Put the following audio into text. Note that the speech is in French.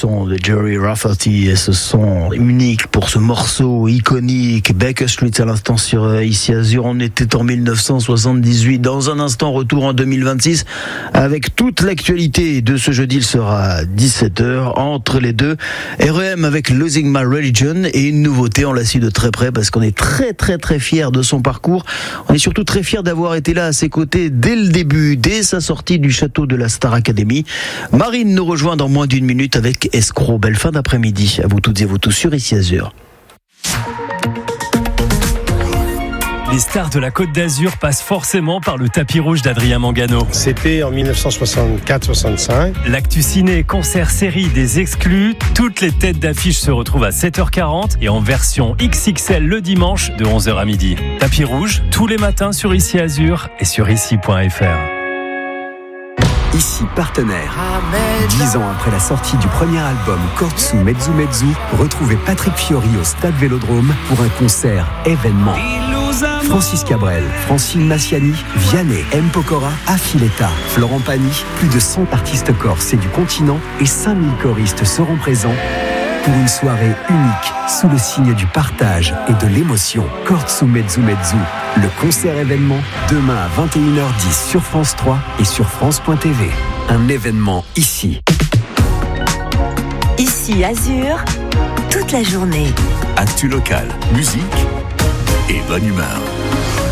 son de Jerry Rafferty et ce son unique pour ce morceau iconique. Baker Street à l'instant sur Ici Azur. On était en 1978. Dans un instant, retour en 2026 avec toute l'actualité de ce jeudi. Il sera 17h entre les deux. R.E.M. avec Losing My Religion et une nouveauté. On l'a su de très près parce qu'on est très très très fiers de son parcours. On est surtout très fiers d'avoir été là à ses côtés dès le début, dès sa sortie du château de la Star Academy. Marine nous rejoint dans moins d'une minute avec Escroc. Belle fin d'après-midi à vous toutes et vous tous sur Ici Azur. Les stars de la Côte d'Azur passent forcément par le tapis rouge d'Adrien Mangano. C'était en 1964-65. L'actu ciné, concert, série, des exclus. Toutes les têtes d'affiche se retrouvent à 7h40 et en version XXL le dimanche de 11h à midi. Tapis rouge, tous les matins sur Ici Azur et sur ici.fr. Ici partenaire. 10 ans après la sortie du premier album Kortsu Mezzu Mezzu, retrouvez Patrick Fiori au Stade Vélodrome pour un concert événement. Francis Cabrel, Francine Massiani, Vianney, M. Pokora, Affiletta, Florent Pagny, plus de 100 artistes corses et du continent et 5000 choristes seront présents pour une soirée unique sous le signe du partage et de l'émotion. Kortsu Mezzu Mezzu, le concert événement demain à 21h10 sur France 3 et sur France.tv. Un événement ici. Ici Azur, toute la journée. Actu locale, musique et bonne humeur.